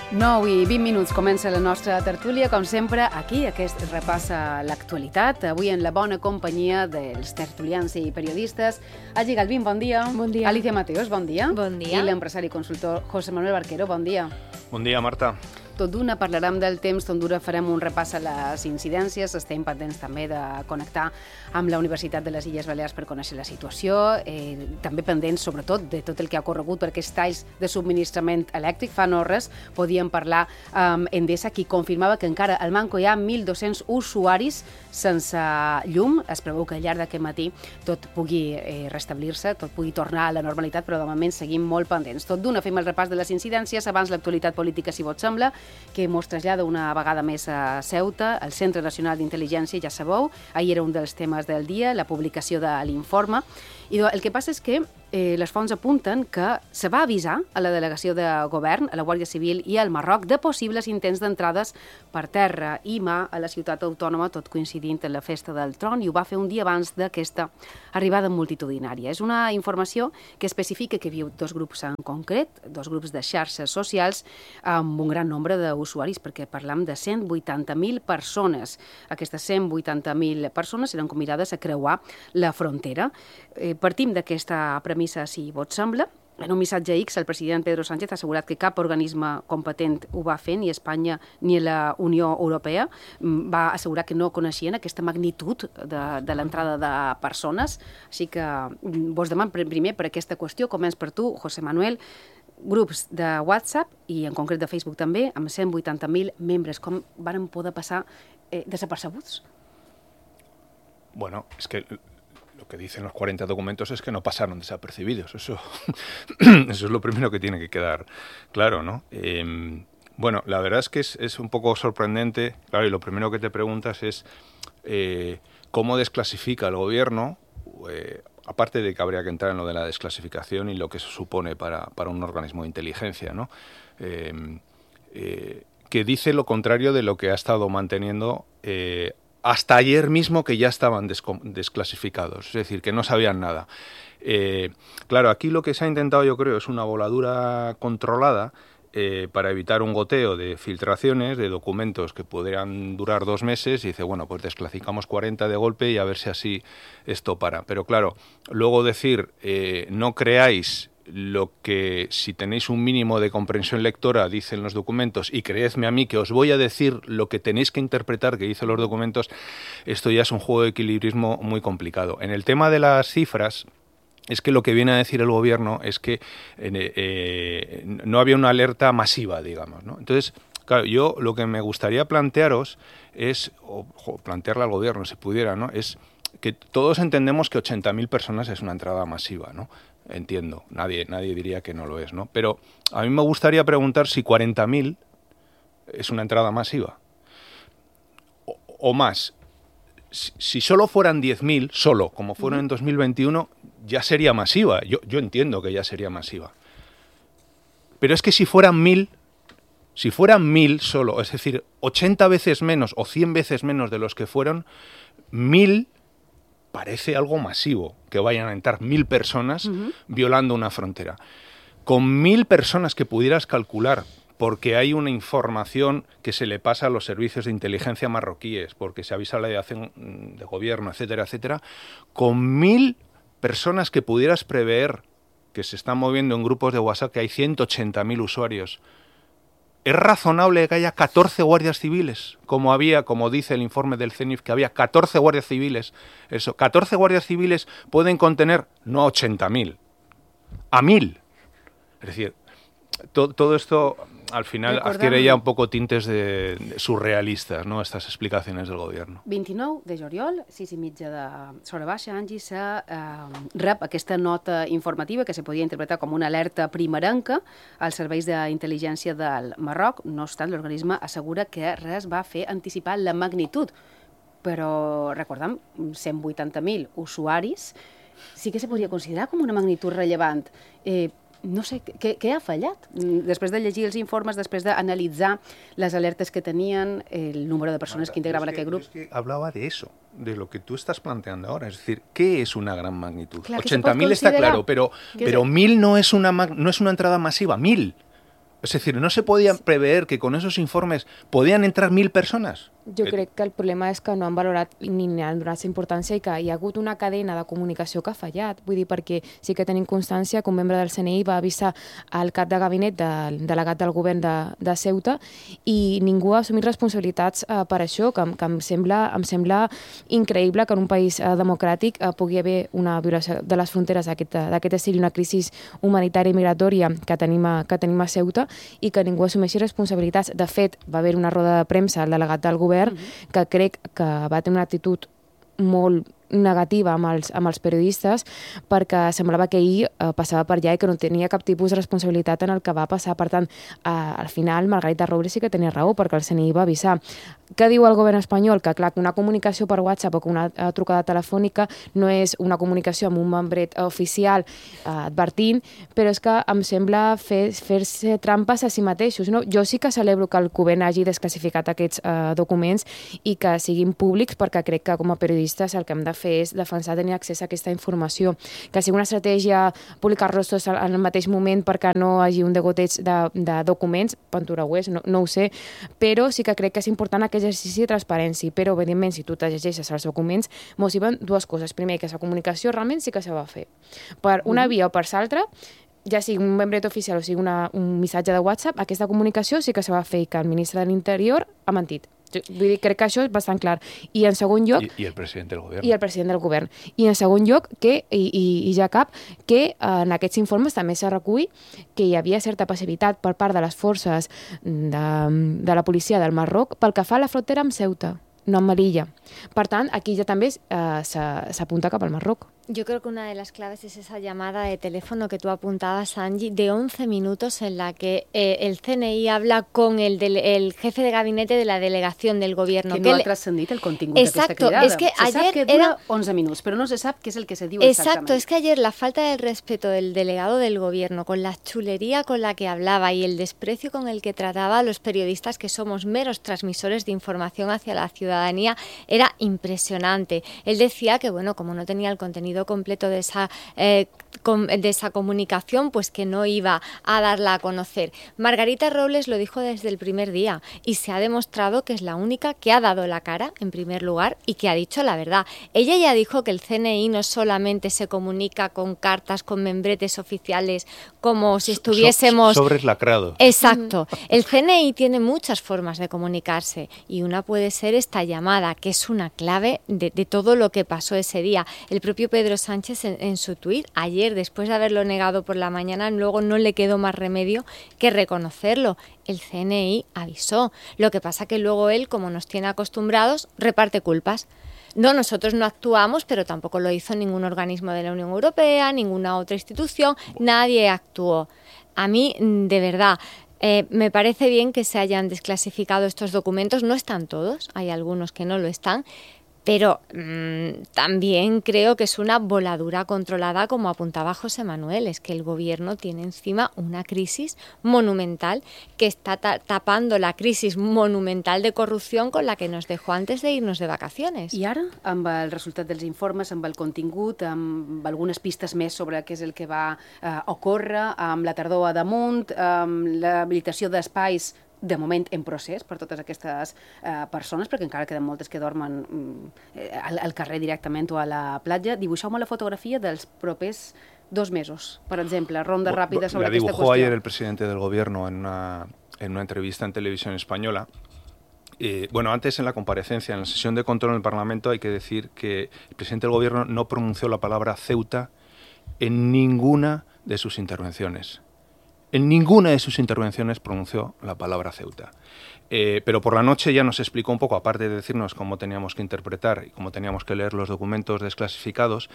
9 i 20 minuts comença la nostra tertúlia, com sempre, aquí, aquest repassa l'actualitat, avui en la bona companyia dels tertulians i periodistes. Hagi Galvín, bon dia. Bon dia. Alicia Mateos, bon dia. Bon dia. I l'empresari i consultor José Manuel Barquero, bon dia. Bon dia, Marta. Tot d'una parlarem del temps, tot d'una farem un repàs a les incidències, estem pendents també de connectar amb la Universitat de les Illes Balears per conèixer la situació, també pendents sobretot de tot el que ha ocorregut per aquests talls de subministrament elèctric. Fa no res podíem parlar amb Endesa, qui confirmava que encara al Manco hi ha 1.200 usuaris sense llum. Es preveu que al llarg d'aquest matí tot pugui restablir-se, tot pugui tornar a la normalitat, però de moment seguim molt pendents. Tot d'una fem el repàs de les incidències, abans l'actualitat política, si vos sembla, que mos trasllada una vegada més a Ceuta, el Centre Nacional d'Intel·ligència, ja sabeu, ahir era un dels temes del dia, la publicació de l'informe, i el que passa és que les fonts apunten que se va avisar a la delegació de govern, a la Guàrdia Civil i al Marroc de possibles intents d'entrades per terra i mà a la ciutat autònoma, tot coincidint en la festa del Tron, i ho va fer un dia abans d'aquesta arribada multitudinària. És una informació que especifica que viu dos grups en concret, dos grups de xarxes socials amb un gran nombre d'usuaris, perquè parlam de 180.000 persones. Aquestes 180.000 persones seran convidades a creuar la frontera. Partim d'aquesta premissa, si vos sembla. En un missatge X, el president Pedro Sánchez ha assegurat que cap organisme competent ho va fer, ni Espanya ni la Unió Europea. Va assegurar que no coneixien aquesta magnitud de l'entrada de persones. Així que vos demano primer per aquesta qüestió. Començ per tu, José Manuel. Grups de WhatsApp i en concret de Facebook també, amb 180.000 membres. Com varen poder passar desapercebuts? Bueno, es que lo que dicen los 40 documentos es que no pasaron desapercibidos. Eso es lo primero que tiene que quedar claro, ¿no? Bueno, la verdad es que es un poco sorprendente. Claro, y lo primero que te preguntas es cómo desclasifica el gobierno, aparte de que habría que entrar en lo de la desclasificación y lo que eso supone para un organismo de inteligencia, ¿no? Que dice lo contrario de lo que ha estado manteniendo hasta ayer mismo, que ya estaban desclasificados, es decir, que no sabían nada. Claro, aquí lo que se ha intentado, yo creo, es una voladura controlada para evitar un goteo de filtraciones, de documentos que pudieran durar 2 meses, y dice, bueno, pues desclasificamos 40 de golpe y a ver si así esto para. Pero claro, luego decir, no creáis lo que, si tenéis un mínimo de comprensión lectora, dicen los documentos, y creedme a mí que os voy a decir lo que tenéis que interpretar que dicen los documentos, esto ya es un juego de equilibrismo muy complicado. En el tema de las cifras, es que lo que viene a decir el gobierno es que no había una alerta masiva, digamos, ¿no? Entonces, claro, yo lo que me gustaría plantearos es, o plantearle al gobierno, si pudiera, ¿no? Es que todos entendemos que 80.000 personas es una entrada masiva, ¿no? Entiendo, nadie diría que no lo es, ¿no? Pero a mí me gustaría preguntar si 40.000 es una entrada masiva o más. Si solo fueran 10.000, solo, como fueron en 2021, ya sería masiva. Yo entiendo que ya sería masiva. Pero es que si fueran 1.000 solo, es decir, 80 veces menos o 100 veces menos de los que fueron, 1.000 parece algo masivo, que vayan a entrar 1.000 personas violando una frontera. Con 1.000 personas que pudieras calcular, porque hay una información que se le pasa a los servicios de inteligencia marroquíes, porque se avisa a la delegación de gobierno, etcétera, etcétera, con 1.000 personas que pudieras prever que se están moviendo en grupos de WhatsApp, que hay 180.000 usuarios, ¿es razonable que haya 14 guardias civiles? Como dice el informe del CENIF, que había 14 guardias civiles. Eso, 14 guardias civiles pueden contener no a 80.000, a 1.000. Es decir, todo esto al final adquiere ya un poco tintes de surrealistas, ¿no?, estas explicaciones del gobierno. 29 de juliol, 6:30 d'hora baixa, Angie, rep aquesta nota informativa que se podia interpretar com una alerta primerenca als serveis d'intel·ligència del Marroc. No obstant, l'organisme assegura que res va fer anticipar la magnitud. Però, recordem, 180.000 usuaris sí que se podria considerar com una magnitud rellevant. No sé, què ha fallat? Després de llegir els informes, després d'analitzar les alertes que tenien, el número de persones que integraven aquest grup... Es que hablaba de eso, de lo que tú estás planteando ahora. Es decir, ¿qué es una gran magnitud? Clar, 80.000 está claro, pero 1.000 no es una entrada masiva, 1.000. Es decir, no se podía prever que con esos informes podían entrar 1.000 personas. Jo crec que el problema és que no han valorat ni han donat importància i que hi ha hagut una cadena de comunicació que ha fallat. Vull dir, perquè sí que tenim constància que un membre del CNI va avisar al cap de gabinet del delegat del govern de Ceuta i ningú ha assumit responsabilitats per això, que em sembla increïble que en un país democràtic pugui haver una violació de les fronteres d'aquest estil i una crisi humanitària i migratòria que tenim a Ceuta i que ningú assumeixi responsabilitats. De fet, va haver una roda de premsa al delegat del govern que crec que va tenir una actitud molt negativa amb els periodistes perquè semblava que ell passava per allà i que no tenia cap tipus de responsabilitat en el que va passar. Per tant, al final Margarita Robles sí que tenia raó perquè el CNI va avisar. Què diu el govern espanyol? Que clar, que una comunicació per WhatsApp o que una trucada telefònica no és una comunicació amb un membret oficial advertint, però és que em sembla fer-se trampes a si mateixos. No? Jo sí que celebro que el govern hagi desclassificat aquests documents i que siguin públics perquè crec que com a periodistes el que hem de fer és defensar tenir accés a aquesta informació. Que sigui una estratègia publicar-los tots en el mateix moment perquè no hi hagi un degoteig de documents, Ventura ho és, no ho sé, però sí que crec que és important aquest exercici de transparència. Però, evidentment, si tu te llegeixes els documents, motiven dues coses. Primer, que la comunicació realment sí que se va fer. Per una via o per l'altra, ja sigui un membret oficial o sigui un missatge de WhatsApp, aquesta comunicació sí que se va fer i que el ministre de l'Interior ha mentit. Vull dir, crec que això és bastant clar. I en segon lloc... I el president del govern. I el president del govern. I en segon lloc, i ja cap, que en aquests informes també se recull que hi havia certa passivitat per part de les forces de la policia del Marroc pel que fa a la frontera amb Ceuta, no amb Melilla. Per tant, aquí ja també s'apunta cap al Marroc. Yo creo que una de las claves es esa llamada de teléfono que tú apuntabas, Angie, de 11 minutos en la que el CNI habla con el jefe de gabinete de la delegación del gobierno. Que no ha trascendit el contingut d'aquesta cridada. Es que se ayer sap que dura 11 minuts, però no se sap què és el que se diu exactament. Exacto, es que ayer la falta de respeto del delegado del gobierno, con la chulería con la que hablaba y el desprecio con el que trataba a los periodistas que somos meros transmisores de información hacia la ciudadanía, era impresionante. Él decía que, bueno, como no tenía el contenido completo de esa comunicación, pues que no iba a darla a conocer. Margarita Robles lo dijo desde el primer día y se ha demostrado que es la única que ha dado la cara, en primer lugar, y que ha dicho la verdad. Ella ya dijo que el CNI no solamente se comunica con cartas, con membretes oficiales, como si estuviésemos... Sobres lacrados. Exacto. El CNI tiene muchas formas de comunicarse y una puede ser esta llamada, que es una clave de todo lo que pasó ese día. El propio Pedro Sánchez en su tuit ayer, después de haberlo negado por la mañana, luego no le quedó más remedio que reconocerlo. El CNI avisó. Lo que pasa que luego él, como nos tiene acostumbrados, reparte culpas. No, nosotros no actuamos, pero tampoco lo hizo ningún organismo de la Unión Europea, ninguna otra institución, nadie actuó. A mí, de verdad... me parece bien que se hayan desclasificado estos documentos, no están todos, hay algunos que no lo están, pero también creo que es una voladura controlada, como apuntaba José Manuel, es que el gobierno tiene encima una crisis monumental que está tapando la crisis monumental de corrupción con la que nos dejó antes de irnos de vacaciones. I ara, amb el resultat dels informes, amb el contingut, amb algunes pistes més sobre què és el que va ocórrer, amb la tardor a damunt, amb l'habilitació d'espais de moment en procés per totes aquestes persones, perquè encara queden moltes que dormen al carrer directament o a la platja. Dibuixeu-me la fotografia dels propers 2 mesos, per exemple, ronda ràpida sobre aquesta qüestió. La dibujó ayer el presidente del gobierno en una entrevista en televisión española. Bueno, antes en la comparecencia, en la sesión de control en el Parlamento, hay que decir que el presidente del gobierno no pronunció la palabra Ceuta en ninguna de sus intervenciones. En ninguna de sus intervenciones pronunció la palabra Ceuta. Pero por la noche ya nos explicó un poco, aparte de decirnos cómo teníamos que interpretar y cómo teníamos que leer los documentos desclasificados,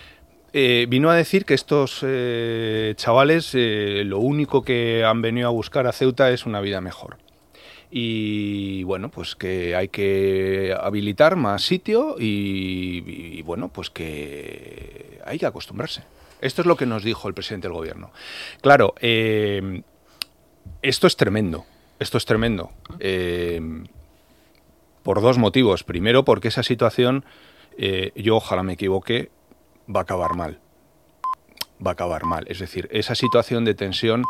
vino a decir que estos chavales lo único que han venido a buscar a Ceuta es una vida mejor. Y bueno, pues que hay que habilitar más sitio y bueno, pues que hay que acostumbrarse. Esto es lo que nos dijo el presidente del gobierno. Claro, esto es tremendo. Por 2 motivos. Primero, porque esa situación, yo ojalá me equivoque, va a acabar mal. Es decir, esa situación de tensión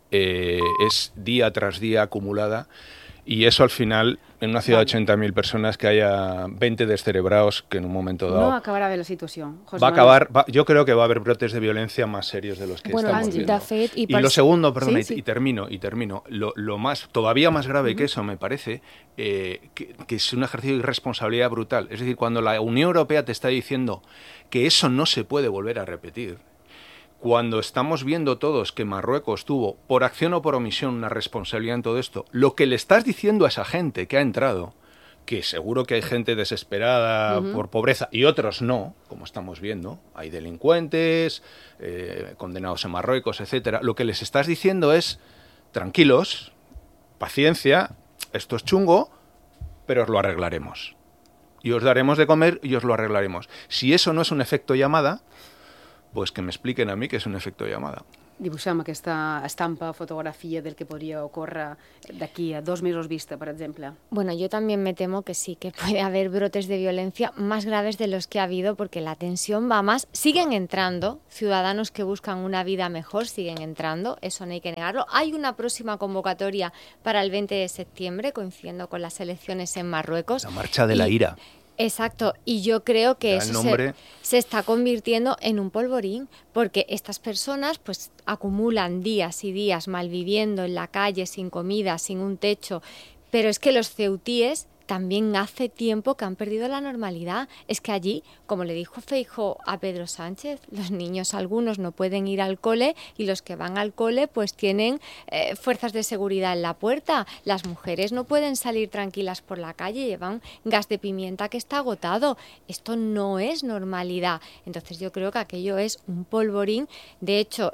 es día tras día acumulada, y eso al final, en una ciudad de 80.000 personas, que haya 20 descerebrados que en un momento dado... No acabarà bé la situació. Va a acabar, yo creo que va a haber brotes de violencia más serios de los que estamos viendo. De fet, y lo segundo, perdón, sí. y termino, lo más, todavía más grave que eso me parece, que es un ejercicio de irresponsabilidad brutal. Es decir, cuando la Unión Europea te está diciendo que eso no se puede volver a repetir, cuando estamos viendo todos que Marruecos tuvo, por acción o por omisión, una responsabilidad en todo esto, lo que le estás diciendo a esa gente que ha entrado, que seguro que hay gente desesperada por pobreza y otros no, como estamos viendo, hay delincuentes, condenados en Marruecos, etcétera, lo que les estás diciendo es, tranquilos, paciencia, esto es chungo, pero os lo arreglaremos. Y os daremos de comer y os lo arreglaremos. Si eso no es un efecto llamada, pues que me expliquen a mí que és un efecte llamada. Dibuixem aquesta estampa, fotografia del que podria ocórrer d'aquí a 2 mesos vista, per exemple. Bueno, yo también me temo que sí, que puede haber brotes de violencia más graves de los que ha habido, porque la tensión va más. Siguen entrando ciudadanos que buscan una vida mejor, siguen entrando, eso no hay que negarlo. Hay una próxima convocatoria para el 20 de septiembre, coincidiendo con las elecciones en Marruecos. La marcha de la ira. Exacto, y yo creo que eso se está convirtiendo en un polvorín, porque estas personas pues acumulan días y días malviviendo en la calle, sin comida, sin un techo, pero es que los ceutíes también hace tiempo que han perdido la normalidad. Es que allí, como le dijo Feijóo a Pedro Sánchez, los niños algunos no pueden ir al cole y los que van al cole pues tienen fuerzas de seguridad en la puerta. Las mujeres no pueden salir tranquilas por la calle, llevan gas de pimienta que está agotado. Esto no es normalidad. Entonces yo creo que aquello es un polvorín. De hecho,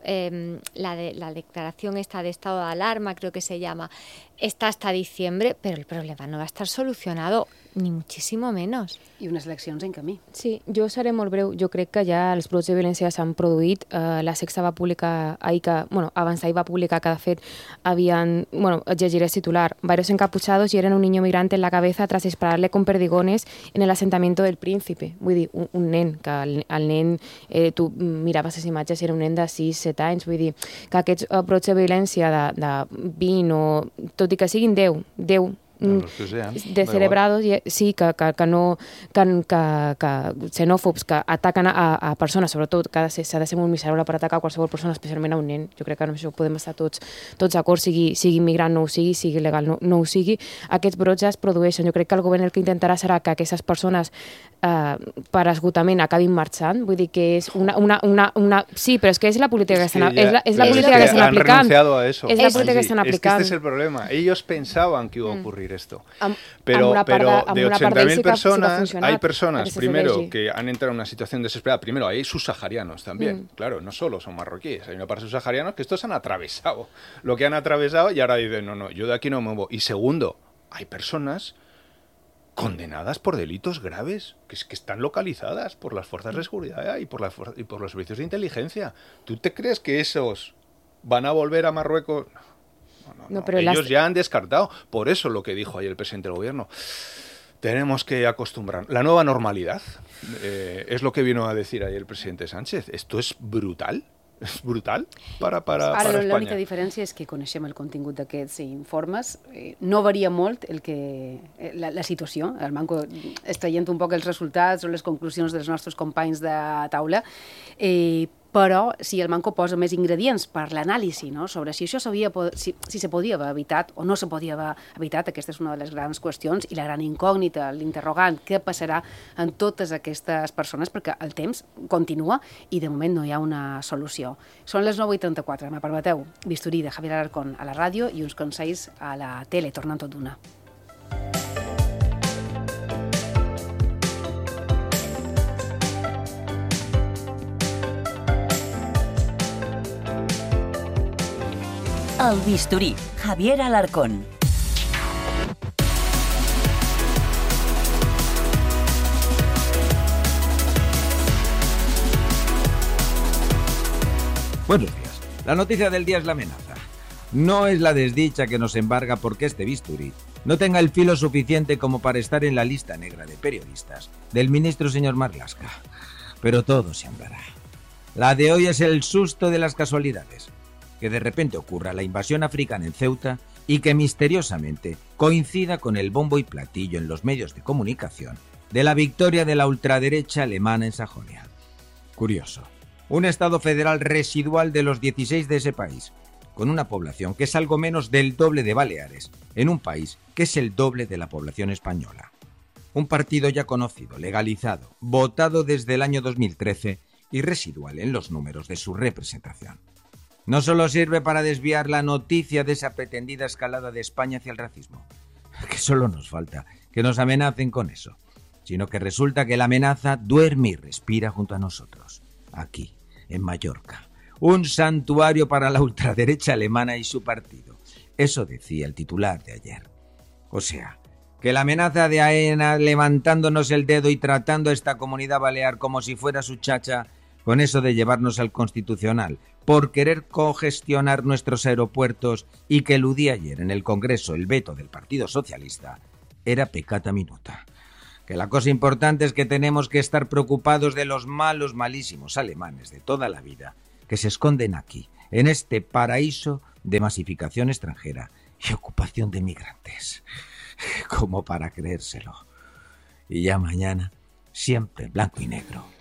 la declaración esta de estado de alarma, creo que se llama, está hasta diciembre, però el problema no va a estar solucionado, ni muchísimo menos. I unes eleccions en camí. Sí, jo seré molt breu. Jo crec que ja els brots de violència s'han produït. La Sexta va publicar ahir que, abans d'ahir va publicar que de fet habían, llegiré el titular, varios encapuchados hieren un niño migrante en la cabeza tras dispararle con perdigones en el asentamiento del Príncipe. Vull dir, un nen, que el nen, tu miraves les imatges, era un nen de 6-7 anys, vull dir, que aquests brots de violència de 20 o, tot i que siguin 10 descerebrados, sí, que xenòfobs, que ataquen a persones, sobretot que s'ha de ser molt miserable per atacar a qualsevol persona, especialment a un nen. Jo crec que amb això podem estar tots d'acord, sigui immigrant no ho sigui legal no ho sigui, aquests brots ja es produeixen. Jo crec que el govern el que intentarà serà que aquestes persones per esgotament acabin marxant, vull dir que és una sí, però és que és la política que estan aplicant. Es la política que están aplicando. Es que este es el problema. Ellos pensaban que iba a ocurrir esto. Pero de 80.000 personas, hay personas, primero, que han entrado en una situación desesperada. Primero, hay subsaharianos también. Claro, no solo son marroquíes. Hay una parte de subsaharianos que estos han atravesado lo que han atravesado y ahora dicen, no, yo de aquí no me muevo. Y segundo, hay personas condenadas por delitos graves, que están localizadas por las fuerzas de seguridad y por los servicios de inteligencia. ¿Tú te crees que esos van a volver a Marruecos? No, pero ellos ya han descartado. Por eso lo que dijo ayer el presidente del gobierno. Tenemos que acostumbrar. La nueva normalidad es lo que vino a decir ayer el presidente Sánchez. Esto es brutal. És brutal per Espanya. Ara l'única diferència és que coneixem el contingut d'aquests informes. No varia molt la situació. El Manco extraient un poc els resultats o les conclusions dels nostres companys de taula, però si el Manco posa més ingredients per l'anàlisi, no? Sobre si això si se podia haver evitat o no se podia haver evitat, aquesta és una de les grans qüestions i la gran incògnita, l'interrogant, què passarà en totes aquestes persones, perquè el temps continua i de moment no hi ha una solució. Són les 9:34, me permeteu, Bisturí de Javier Alarcón a la ràdio i uns consells a la tele, tornant tot d'una. El Bisturí, Javier Alarcón. Buenos días. La noticia del día es la amenaza. No es la desdicha que nos embarga porque este bisturí no tenga el filo suficiente como para estar en la lista negra de periodistas del ministro señor Marlaska. Pero todo se andará. La de hoy es el susto de las casualidades. que de repente ocurra la invasión africana en Ceuta y que misteriosamente coincida con el bombo y platillo en los medios de comunicación de la victoria de la ultraderecha alemana en Sajonia. Curioso. Un estado federal residual de los 16 de ese país, con una población que es algo menos del doble de Baleares, en un país que es el doble de la población española. Un partido ya conocido, legalizado, votado desde el año 2013 y residual en los números de su representación. No solo sirve para desviar la noticia de esa pretendida escalada de España hacia el racismo, que solo nos falta que nos amenacen con eso, sino que resulta que la amenaza duerme y respira junto a nosotros, aquí, en Mallorca. Un santuario para la ultraderecha alemana y su partido. Eso decía el titular de ayer. O sea, que la amenaza de AENA levantándonos el dedo y tratando a esta comunidad balear como si fuera su chacha, con eso de llevarnos al Constitucional, por querer congestionar nuestros aeropuertos y que eludí ayer en el Congreso el veto del Partido Socialista, era peccata minuta. Que la cosa importante es que tenemos que estar preocupados de los malos, malísimos alemanes de toda la vida, que se esconden aquí, en este paraíso de masificación extranjera y ocupación de migrantes. Como para creérselo. Y ya mañana, siempre en blanco y negro.